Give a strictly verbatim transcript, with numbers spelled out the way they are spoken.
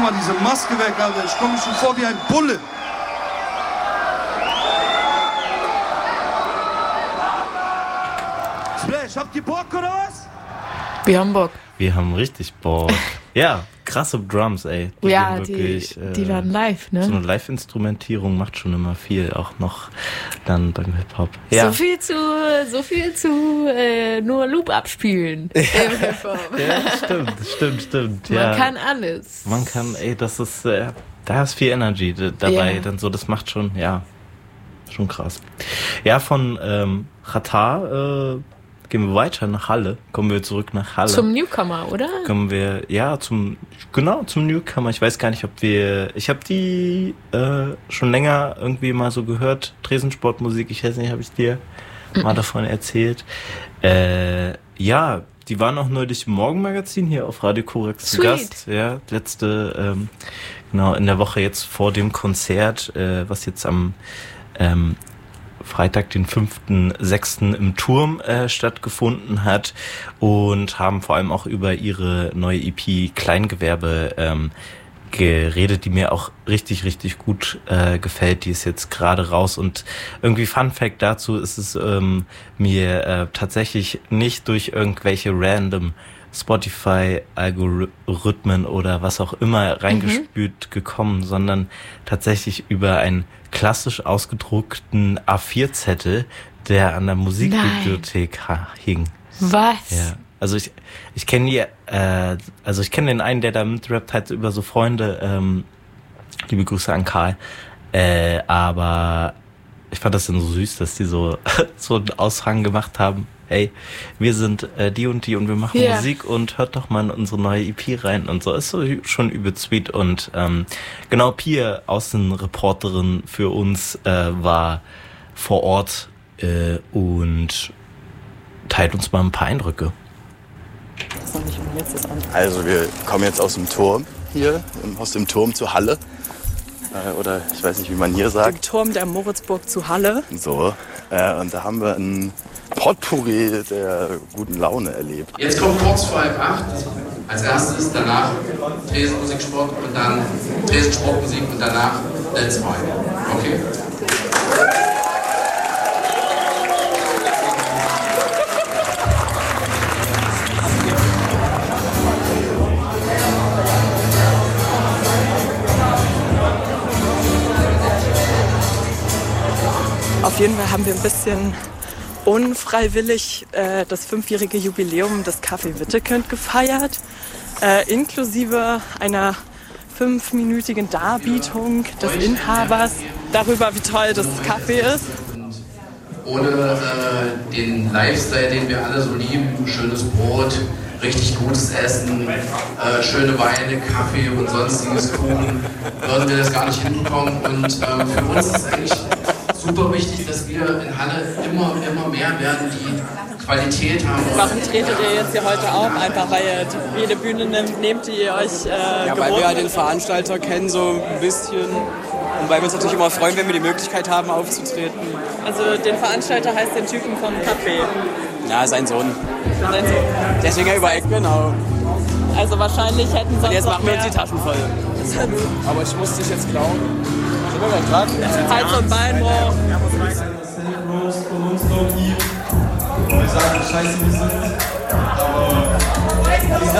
mal diese Maske weg, Alter. Ich komme mir schon vor wie ein Bulle. Splash, habt ihr Bock oder was? Wir haben Bock. Wir haben richtig Bock. Ja, krasse Drums, ey. Die ja, wirklich, die, die äh, waren live, ne? So eine Live-Instrumentierung macht schon immer viel, auch noch dann beim Hip-Hop. Ja. So viel zu, so viel zu äh, nur Loop abspielen im Hip-Hop. Ja, stimmt, stimmt, stimmt. Man ja. kann alles. Man kann, ey, das ist, äh, da ist viel Energy dabei, ja. dann so, das macht schon, ja, schon krass. Ja, von ähm, Qatar, äh, gehen wir weiter nach Halle. Kommen wir zurück nach Halle. Zum Newcomer, oder? Kommen wir, ja, zum, genau, zum Newcomer. Ich weiß gar nicht, ob wir, ich habe die äh, schon länger irgendwie mal so gehört, Tresensportmusik, ich weiß nicht, habe ich dir mhm. mal davon erzählt. Äh, ja, die waren auch neulich im Morgenmagazin hier auf Radio Korax zu Gast. Ja, letzte, ähm, genau, in der Woche jetzt vor dem Konzert, äh, was jetzt am ähm, Freitag, den fünften sechsten im Turm äh, stattgefunden hat und haben vor allem auch über ihre neue E P Kleingewerbe ähm, geredet, die mir auch richtig, richtig gut äh, gefällt. Die ist jetzt gerade raus und irgendwie Fun Fact dazu ist es ähm, mir äh, tatsächlich nicht durch irgendwelche random Spotify-Algorithmen oder was auch immer reingespült mhm. gekommen, sondern tatsächlich über einen klassisch ausgedruckten A vier Zettel, der an der Musikbibliothek ha- hing. Was? Ja. Also ich ich kenne die, äh, also ich kenne den einen, der da mitrappt, halt über so Freunde. Ähm, liebe Grüße an Karl. Äh, aber ich fand das dann so süß, dass die so so einen Aushang gemacht haben. Hey, wir sind äh, die und die und wir machen yeah. Musik und hört doch mal in unsere neue E P rein und so. Ist so schon übel sweet und ähm, genau, Pia, Außenreporterin für uns, äh, war vor Ort äh, und teilt uns mal ein paar Eindrücke. Das ist noch nicht mein letztes Amt. Also wir kommen jetzt aus dem Turm hier, aus dem Turm zu Halle. Äh, oder ich weiß nicht, wie man hier sagt. Dem Turm der Moritzburg zu Halle. So, äh, und da haben wir ein Potpourri der guten Laune erlebt. Jetzt kommt kurz vor halb acht, als erstes, danach Tresenmusiksport und dann Tresensportmusik und danach Let's Wine. Okay? Auf jeden Fall haben wir ein bisschen unfreiwillig äh, das fünfjährige Jubiläum des Café Wittekind gefeiert, äh, inklusive einer fünfminütigen Darbietung des Inhabers darüber, wie toll das Café ist. Ohne äh, den Lifestyle, den wir alle so lieben, schönes Brot, richtig gutes Essen, äh, schöne Weine, Kaffee und sonstiges Kuchen, würden wir das gar nicht hinbekommen. Und ähm, für uns ist es eigentlich super wichtig, dass wir in Halle immer, immer mehr werden, die Qualität haben. Warum tretet ihr jetzt hier heute auf? Einfach weil ihr jede Bühne nehmt, nehmt die ihr euch äh, Ja, weil wir halt den Veranstalter kennen so ein bisschen und weil wir uns natürlich immer freuen, wenn wir die Möglichkeit haben aufzutreten. Also den Veranstalter heißt den Typen vom Café. Ja, sein Sohn. Sein Sohn. Deswegen über Eck, genau. Also wahrscheinlich hätten sonst Und jetzt noch machen wir uns mehr. die Taschen voll. Aber ich muss dich jetzt klauen. Sind wir gleich dran? Hals- und Beinbruch. Von uns noch hier. Wir sagen, scheiße, wir sind. Aber